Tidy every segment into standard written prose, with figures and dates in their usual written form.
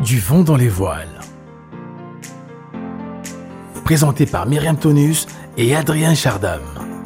Du vent dans les voiles. Présenté par Myriam Tonus et Adrien Chardam.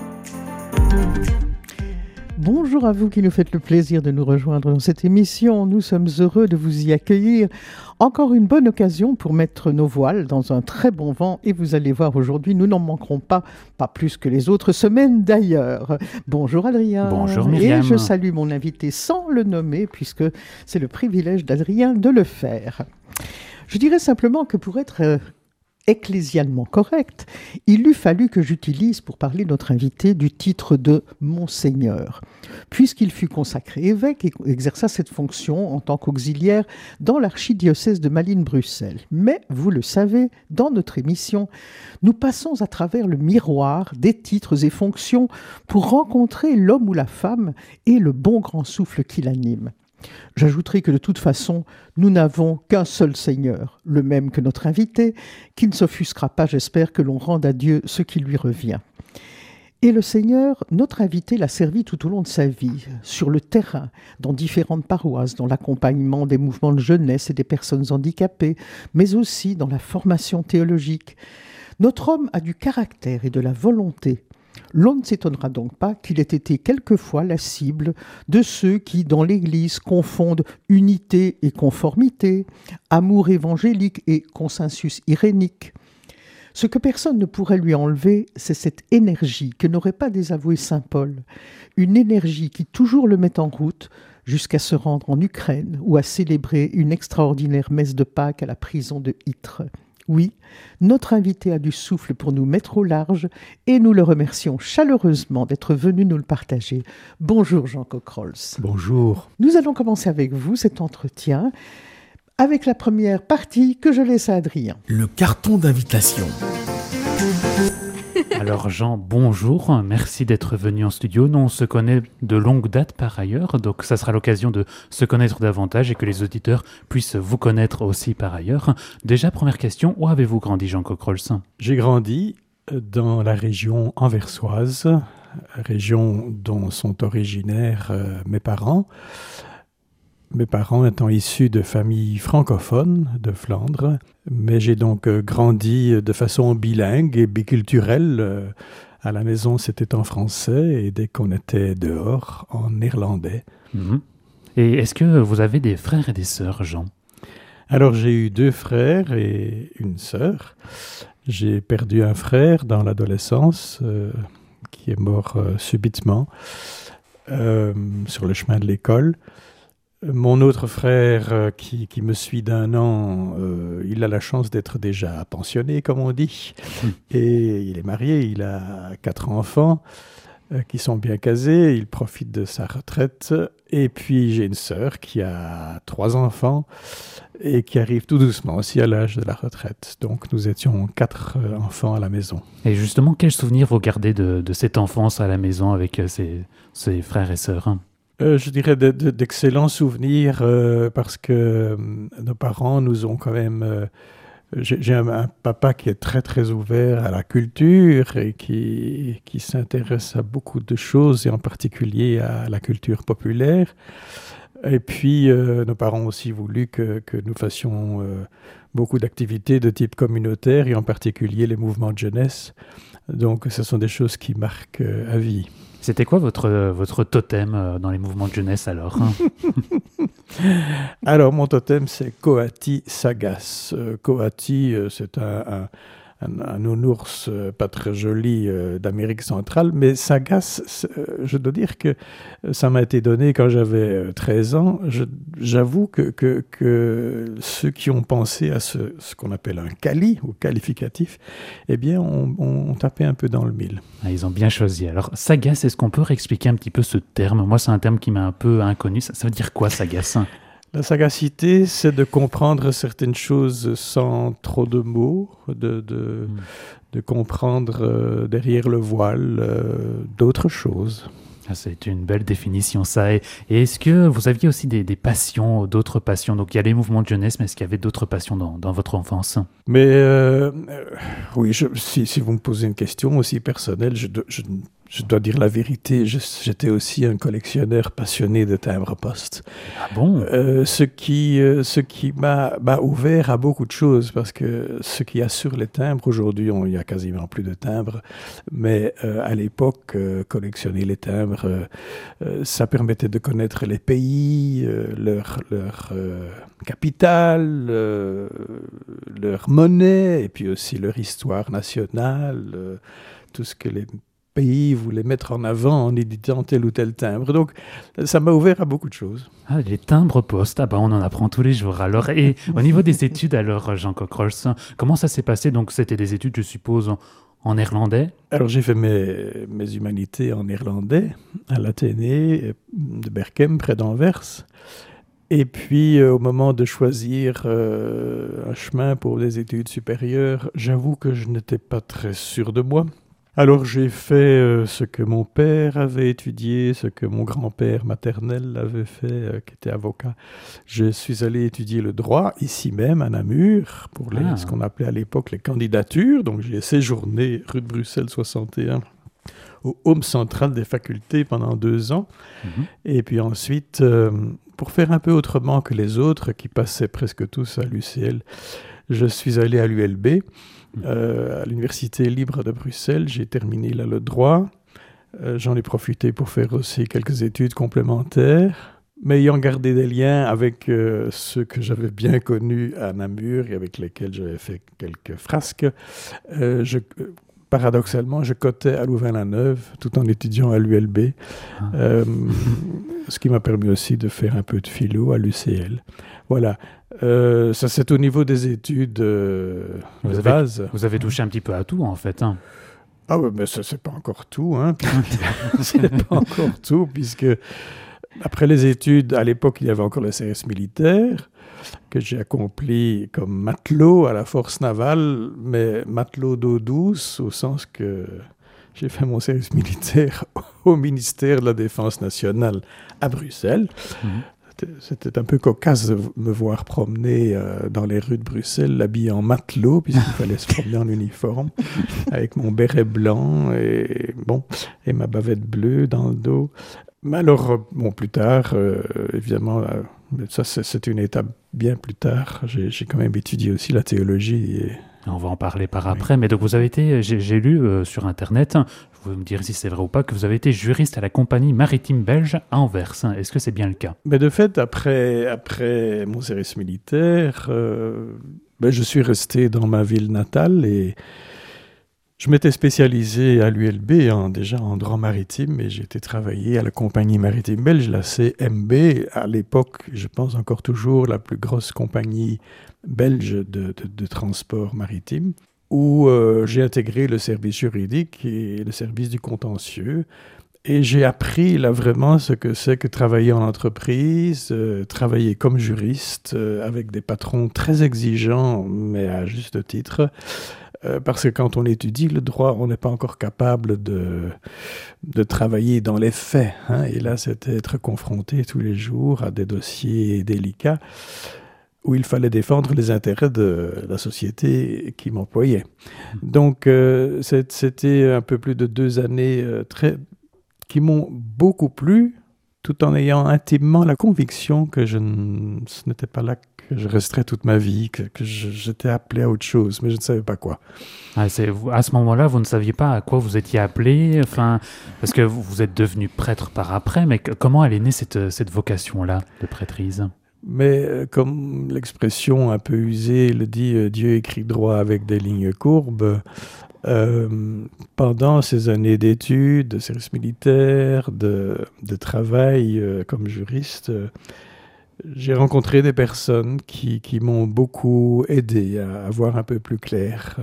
Bonjour à vous qui nous faites le plaisir de nous rejoindre dans cette émission. Nous sommes heureux de vous y accueillir. Encore une bonne occasion pour mettre nos voiles dans un très bon vent. Et vous allez voir aujourd'hui, nous n'en manquerons pas plus que les autres semaines d'ailleurs. Bonjour Adrien. Bonjour Myriam. Et je salue mon invité sans le nommer puisque c'est le privilège d'Adrien de le faire. Je dirais simplement que pour être ecclésialement correct, il eût fallu que j'utilise pour parler de notre invité du titre de Monseigneur, puisqu'il fut consacré évêque et exerça cette fonction en tant qu'auxiliaire dans l'archidiocèse de Malines-Bruxelles. Mais, vous le savez, dans notre émission, nous passons à travers le miroir des titres et fonctions pour rencontrer l'homme ou la femme et le bon grand souffle qui l'anime. J'ajouterai que de toute façon, nous n'avons qu'un seul Seigneur, le même que notre invité, qui ne s'offusquera pas, j'espère, que l'on rende à Dieu ce qui lui revient. Et le Seigneur, notre invité, l'a servi tout au long de sa vie, sur le terrain, dans différentes paroisses, dans l'accompagnement des mouvements de jeunesse et des personnes handicapées, mais aussi dans la formation théologique. Notre homme a du caractère et de la volonté. L'on ne s'étonnera donc pas qu'il ait été quelquefois la cible de ceux qui, dans l'Église, confondent unité et conformité, amour évangélique et consensus irénique. Ce que personne ne pourrait lui enlever, c'est cette énergie que n'aurait pas désavoué saint Paul, une énergie qui toujours le met en route jusqu'à se rendre en Ukraine ou à célébrer une extraordinaire messe de Pâques à la prison de Ytre. Oui, notre invité a du souffle pour nous mettre au large et nous le remercions chaleureusement d'être venu nous le partager. Bonjour Jean Cocrolls. Bonjour. Nous allons commencer avec vous cet entretien avec la première partie que je laisse à Adrien. Le carton d'invitation. Alors Jean, bonjour, merci d'être venu en studio. Nous, on se connaît de longue date par ailleurs, donc ça sera l'occasion de se connaître davantage et que les auditeurs puissent vous connaître aussi par ailleurs. Déjà, première question, où avez-vous grandi Jean Cocrolls ? J'ai grandi dans la région anversoise, région dont sont originaires mes parents. Mes parents étant issus de familles francophones de Flandre, mais j'ai donc grandi de façon bilingue et biculturelle. À la maison, c'était en français et dès qu'on était dehors, en néerlandais. Mmh. Et est-ce que vous avez des frères et des sœurs, Jean ? Alors, j'ai eu 2 frères et une sœur. J'ai perdu un frère dans l'adolescence qui est mort subitement sur le chemin de l'école. Mon autre frère, qui me suit d'1 an, il a la chance d'être déjà pensionné, comme on dit. Et il est marié, il a 4 enfants qui sont bien casés, il profite de sa retraite. Et puis j'ai une sœur qui a 3 enfants et qui arrive tout doucement aussi à l'âge de la retraite. Donc nous étions 4 enfants à la maison. Et justement, quels souvenirs vous gardez de cette enfance à la maison avec ses frères et sœurs ? Je dirais d'excellents souvenirs parce que nos parents nous ont quand même... j'ai un papa qui est très très ouvert à la culture et qui s'intéresse à beaucoup de choses et en particulier à la culture populaire. Et puis nos parents ont aussi voulu que nous fassions beaucoup d'activités de type communautaire et en particulier les mouvements de jeunesse. Donc ce sont des choses qui marquent à vie. C'était quoi votre totem dans les mouvements de jeunesse alors ? Alors, mon totem, c'est Coati Sagas. Coati, c'est un nounours pas très joli d'Amérique centrale, mais Sagas, je dois dire que ça m'a été donné quand j'avais 13 ans. J'avoue que ceux qui ont pensé à ce qu'on appelle un quali, ou qualificatif, eh bien, ont tapé un peu dans le mille. Ah, ils ont bien choisi. Alors, Sagas, est-ce qu'on peut réexpliquer un petit peu ce terme ? Moi, c'est un terme qui m'est un peu inconnu. Ça veut dire quoi, Sagas ? La sagacité, c'est de comprendre certaines choses sans trop de mots, de comprendre derrière le voile d'autres choses. Ah, c'est une belle définition, ça. Et est-ce que vous aviez aussi des passions, d'autres passions ? Donc, il y a les mouvements de jeunesse, mais est-ce qu'il y avait d'autres passions dans votre enfance ? Mais oui, si vous me posez une question aussi personnelle, je je dois dire la vérité, j'étais aussi un collectionneur passionné de timbres-poste. Ah bon? Ce qui m'a ouvert à beaucoup de choses, parce que ce qu'il y a sur les timbres, aujourd'hui, il y a quasiment plus de timbres, mais à l'époque, collectionner les timbres, ça permettait de connaître les pays, leur capitale, leur monnaie, et puis aussi leur histoire nationale, tout ce que les pays voulaient mettre en avant en éditant tel ou tel timbre. Donc, ça m'a ouvert à beaucoup de choses. Ah, les timbres-poste, ah bah on en apprend tous les jours. Alors, et au niveau des études, alors, Jean Cockrols, comment ça s'est passé? Donc, c'était des études, je suppose, en néerlandais? Alors, j'ai fait mes humanités en néerlandais à l'Athénée de Berchem, près d'Anvers. Et puis, au moment de choisir un chemin pour les études supérieures, j'avoue que je n'étais pas très sûr de moi. Alors j'ai fait ce que mon père avait étudié, ce que mon grand-père maternel avait fait, qui était avocat. Je suis allé étudier le droit, ici même, à Namur, pour ce qu'on appelait à l'époque les candidatures. Donc j'ai séjourné rue de Bruxelles 61 au home central des facultés pendant 2 ans. Et puis ensuite, pour faire un peu autrement que les autres, qui passaient presque tous à l'UCL, je suis allé à l'ULB. À l'Université libre de Bruxelles, j'ai terminé là le droit. J'en ai profité pour faire aussi quelques études complémentaires, mais ayant gardé des liens avec ceux que j'avais bien connus à Namur et avec lesquels j'avais fait quelques frasques. Paradoxalement, je cotais à Louvain-la-Neuve tout en étudiant à l'ULB, ce qui m'a permis aussi de faire un peu de philo à l'UCL. Voilà. Ça, c'est au niveau des études de base. Vous avez touché un petit peu à tout, en fait. Hein. Ah oui, mais ça, c'est pas encore tout. Hein, c'est pas encore tout, puisque après les études, à l'époque, il y avait encore le service militaire, que j'ai accompli comme matelot à la force navale, mais matelot d'eau douce, au sens que j'ai fait mon service militaire au ministère de la Défense nationale à Bruxelles. C'était un peu cocasse de me voir promener dans les rues de Bruxelles, habillé en matelot, puisqu'il fallait se promener en uniforme, avec mon béret blanc et ma bavette bleue dans le dos. Mais alors, plus tard, évidemment, ça c'est une étape bien plus tard. J'ai quand même étudié aussi la théologie. On va en parler par après, mais donc vous avez été, j'ai lu sur Internet, vous pouvez me dire si c'est vrai ou pas, que vous avez été juriste à la compagnie maritime belge à Anvers. Est-ce que c'est bien le cas? Mais de fait, après mon service militaire, je suis resté dans ma ville natale et je m'étais spécialisé à l'ULB déjà en droit maritime et j'ai été travailler à la compagnie maritime belge, la CMB, à l'époque, je pense encore toujours, la plus grosse compagnie belge de transport maritime, où j'ai intégré le service juridique et le service du contentieux. Et j'ai appris là vraiment ce que c'est que travailler en entreprise, travailler comme juriste, avec des patrons très exigeants, mais à juste titre. Parce que quand on étudie le droit, on n'est pas encore capable de travailler dans les faits. Hein. Et là, c'était être confronté tous les jours à des dossiers délicats où il fallait défendre les intérêts de la société qui m'employait. Donc, c'était un peu plus de 2 années qui m'ont beaucoup plu, tout en ayant intimement la conviction que ce n'était pas là que je resterais toute ma vie, que j'étais appelé à autre chose, mais je ne savais pas quoi. À ce moment-là, vous ne saviez pas à quoi vous étiez appelé, parce que vous êtes devenu prêtre par après, mais comment elle est née cette vocation-là de prêtrise? Mais comme l'expression un peu usée le dit, Dieu écrit droit avec des lignes courbes. Pendant ces années d'études, de service militaire, de travail comme juriste, j'ai rencontré des personnes qui m'ont beaucoup aidé à voir un peu plus clair.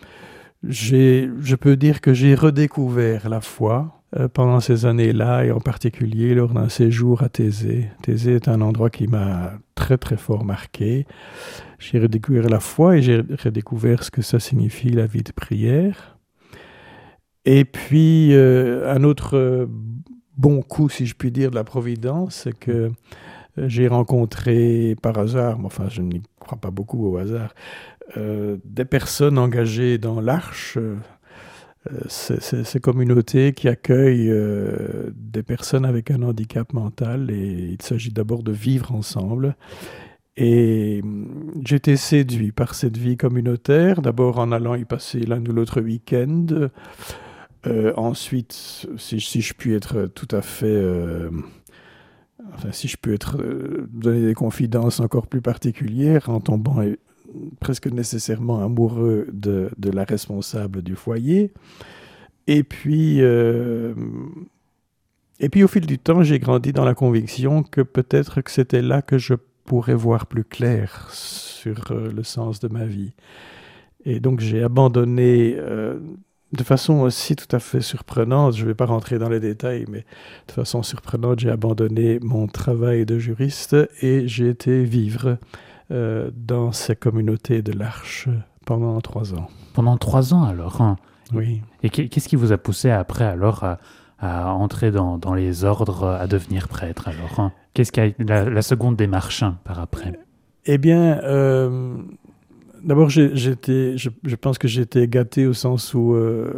Je peux dire que j'ai redécouvert la foi pendant ces années-là, et en particulier lors d'un séjour à Thésée. Thésée est un endroit qui m'a très très fort marqué. J'ai redécouvert la foi et j'ai redécouvert ce que ça signifie la vie de prière. Et puis, un autre bon coup, si je puis dire, de la Providence, c'est que j'ai rencontré par hasard, mais enfin je n'y crois pas beaucoup au hasard, des personnes engagées dans l'Arche, ces communautés qui accueillent des personnes avec un handicap mental, et il s'agit d'abord de vivre ensemble. Et j'ai été séduit par cette vie communautaire, d'abord en allant y passer l'un ou l'autre week-end. Ensuite, si je puis être tout à fait... si je peux donner des confidences encore plus particulières, en tombant presque nécessairement amoureux de la responsable du foyer. Et puis au fil du temps, j'ai grandi dans la conviction que peut-être que c'était là que je pourrais voir plus clair sur le sens de ma vie. Et donc j'ai abandonné, de façon aussi tout à fait surprenante, je ne vais pas rentrer dans les détails, mais de façon surprenante, j'ai abandonné mon travail de juriste et j'ai été vivre dans ces communautés de l'Arche pendant 3 ans. Pendant 3 ans alors, hein. Oui. Et qu'est-ce qui vous a poussé après alors à entrer dans les ordres, à devenir prêtre alors, hein? Qu'est-ce qui a la seconde démarche, hein, par après? Eh bien, d'abord, je pense que j'ai été gâté au sens où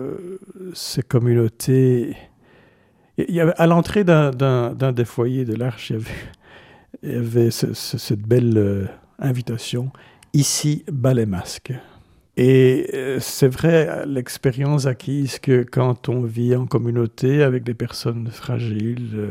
ces communautés... Il y avait, à l'entrée d'un des foyers de l'Arche, il y avait cette belle invitation « Ici, bas les masques ». Et c'est vrai, l'expérience acquise que quand on vit en communauté avec des personnes fragiles,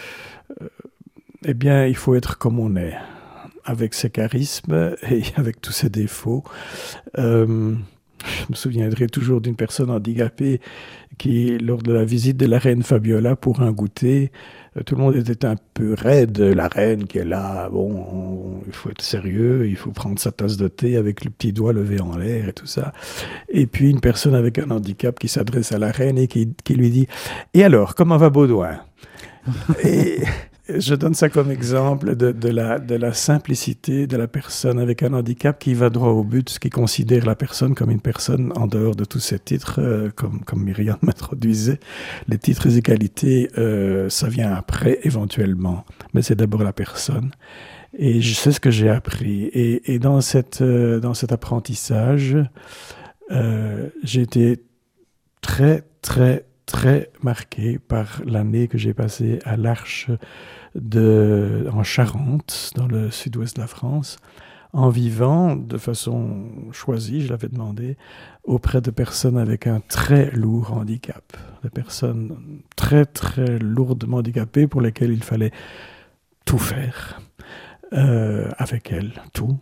eh bien, il faut être comme on est, avec ses charismes et avec tous ses défauts. Je me souviendrai toujours d'une personne handicapée qui, lors de la visite de la reine Fabiola pour un goûter, tout le monde était un peu raide. La reine qui est là, il faut être sérieux, il faut prendre sa tasse de thé avec le petit doigt levé en l'air et tout ça. Et puis une personne avec un handicap qui s'adresse à la reine et qui lui dit « Et alors, comment va Baudouin ?» Et je donne ça comme exemple de la simplicité de la personne avec un handicap qui va droit au but, qui considère la personne comme une personne en dehors de tous ses titres, comme Myriam m'introduisait. Les titres et qualités, ça vient après, éventuellement. Mais c'est d'abord la personne. Et je sais ce que j'ai appris. Et dans cet apprentissage, j'ai été très, très, très marqué par l'année que j'ai passée à l'Arche en Charente, dans le sud-ouest de la France, en vivant de façon choisie, je l'avais demandé, auprès de personnes avec un très lourd handicap, de personnes très très lourdement handicapées pour lesquelles il fallait tout faire avec elles, tout.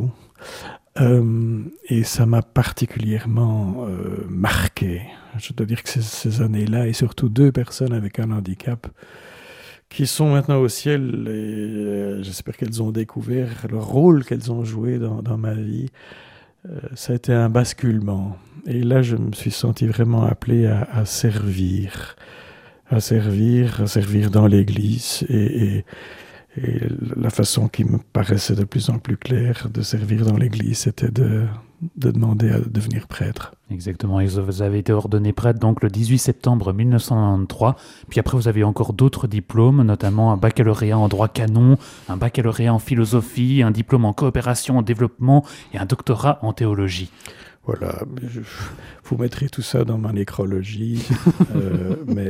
Et ça m'a particulièrement marqué. Je dois dire que ces années-là, et surtout 2 personnes avec un handicap qui sont maintenant au ciel, et j'espère qu'elles ont découvert le rôle qu'elles ont joué dans ma vie, ça a été un basculement. Et là, je me suis senti vraiment appelé à servir dans l'Église, et la façon qui me paraissait de plus en plus claire de servir dans l'Église, c'était de demander à devenir prêtre. Exactement, et vous avez été ordonné prêtre donc le 18 septembre 1993, puis après vous avez encore d'autres diplômes, notamment un baccalauréat en droit canon, un baccalauréat en philosophie, un diplôme en coopération, en développement et un doctorat en théologie. Voilà, vous mettrez tout ça dans ma nécrologie, mais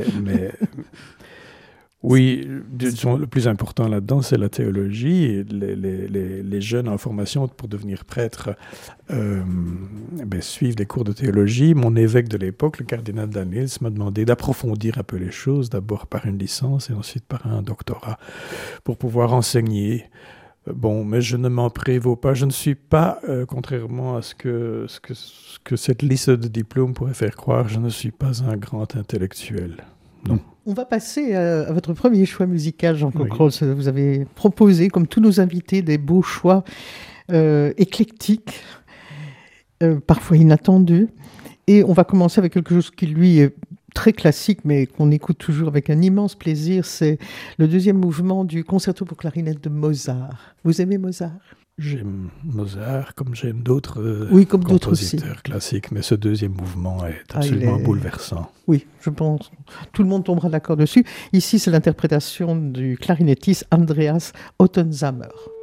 oui, disons, le plus important là-dedans, c'est la théologie. Et les jeunes en formation pour devenir prêtre suivent des cours de théologie. Mon évêque de l'époque, le cardinal Daniels, m'a demandé d'approfondir un peu les choses, d'abord par une licence et ensuite par un doctorat, pour pouvoir enseigner. Mais je ne m'en prévaux pas. Je ne suis pas, contrairement à ce que cette liste de diplômes pourrait faire croire, je ne suis pas un grand intellectuel. Non. On va passer à votre premier choix musical, Jean Cocrols. Oui. Vous avez proposé, comme tous nos invités, des beaux choix éclectiques, parfois inattendus. Et on va commencer avec quelque chose qui, lui, est très classique, mais qu'on écoute toujours avec un immense plaisir. C'est le 2e mouvement du concerto pour clarinette de Mozart. Vous aimez Mozart ? J'aime Mozart, comme j'aime d'autres compositeurs classiques, mais ce 2e mouvement est absolument bouleversant. Oui, je pense. Tout le monde tombera d'accord dessus. Ici, c'est l'interprétation du clarinettiste Andreas Ottensamer.